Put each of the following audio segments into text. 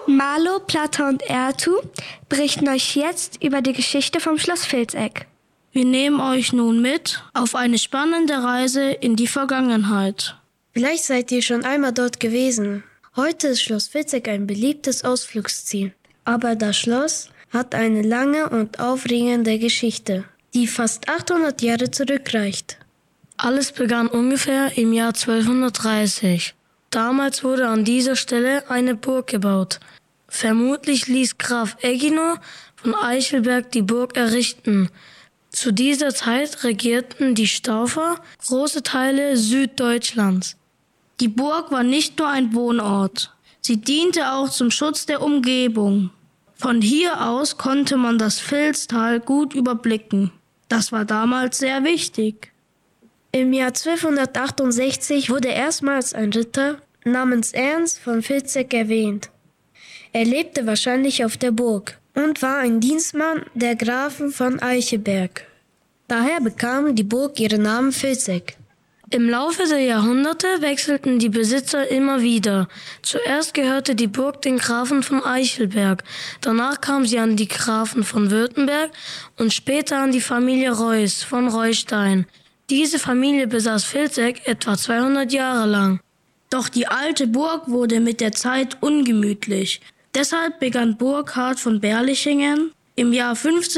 Marlo, Platter und Ertu berichten euch jetzt über die Geschichte vom Schloss Vilseck. Wir nehmen euch nun mit auf eine spannende Reise in die Vergangenheit. Vielleicht seid ihr schon einmal dort gewesen. Heute ist Schloss Vilseck ein beliebtes Ausflugsziel. Aber das Schloss hat eine lange und aufregende Geschichte, die fast 800 Jahre zurückreicht. Alles begann ungefähr im Jahr 1230. Damals wurde an dieser Stelle eine Burg gebaut. Vermutlich ließ Graf Eginor von Eichelberg die Burg errichten. Zu dieser Zeit regierten die Staufer große Teile Süddeutschlands. Die Burg war nicht nur ein Wohnort, sie diente auch zum Schutz der Umgebung. Von hier aus konnte man das Vilstal gut überblicken. Das war damals sehr wichtig. Im Jahr 1268 wurde erstmals ein Ritter namens Ernst von Vilseck erwähnt. Er lebte wahrscheinlich auf der Burg und war ein Dienstmann der Grafen von Eichelberg. Daher bekam die Burg ihren Namen Vilseck. Im Laufe der Jahrhunderte wechselten die Besitzer immer wieder. Zuerst gehörte die Burg den Grafen von Eichelberg, danach kam sie an die Grafen von Württemberg und später an die Familie Reuß von Reustein. Diese Familie besaß Vilseck etwa 200 Jahre lang. Doch die alte Burg wurde mit der Zeit ungemütlich. Deshalb begann Burkhard von Berlichingen im Jahr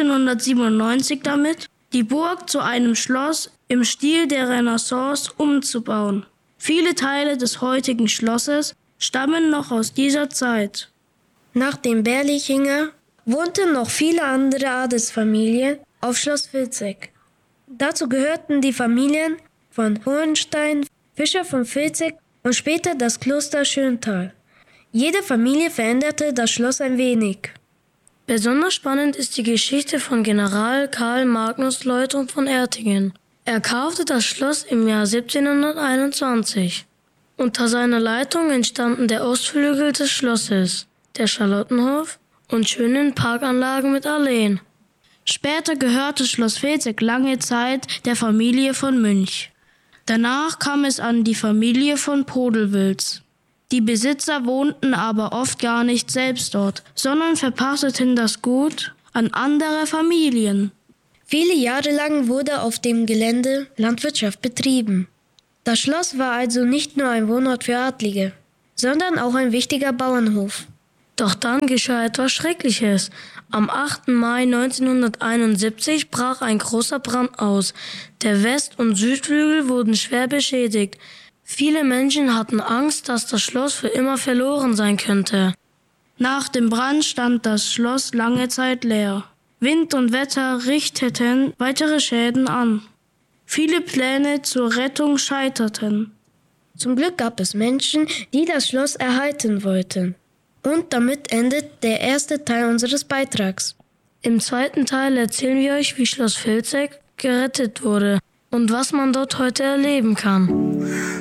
1597 damit, die Burg zu einem Schloss im Stil der Renaissance umzubauen. Viele Teile des heutigen Schlosses stammen noch aus dieser Zeit. Nach den Berlichinger wohnten noch viele andere Adelsfamilien auf Schloss Vilseck. Dazu gehörten die Familien von Hohenstein, Fischer von Vilseck und später das Kloster Schöntal. Jede Familie veränderte das Schloss ein wenig. Besonders spannend ist die Geschichte von General Karl Magnus Leuthon von Ertingen. Er kaufte das Schloss im Jahr 1721. Unter seiner Leitung entstanden der Ostflügel des Schlosses, der Charlottenhof und schönen Parkanlagen mit Alleen. Später gehörte Schloss Vilseck lange Zeit der Familie von Münch. Danach kam es an die Familie von Podelwils. Die Besitzer wohnten aber oft gar nicht selbst dort, sondern verpachteten das Gut an andere Familien. Viele Jahre lang wurde auf dem Gelände Landwirtschaft betrieben. Das Schloss war also nicht nur ein Wohnort für Adlige, sondern auch ein wichtiger Bauernhof. Doch dann geschah etwas Schreckliches. Am 8. Mai 1971 brach ein großer Brand aus. Der West- und Südflügel wurden schwer beschädigt. Viele Menschen hatten Angst, dass das Schloss für immer verloren sein könnte. Nach dem Brand stand das Schloss lange Zeit leer. Wind und Wetter richteten weitere Schäden an. Viele Pläne zur Rettung scheiterten. Zum Glück gab es Menschen, die das Schloss erhalten wollten. Und damit endet der erste Teil unseres Beitrags. Im zweiten Teil erzählen wir euch, wie Schloss Vilseck gerettet wurde und was man dort heute erleben kann.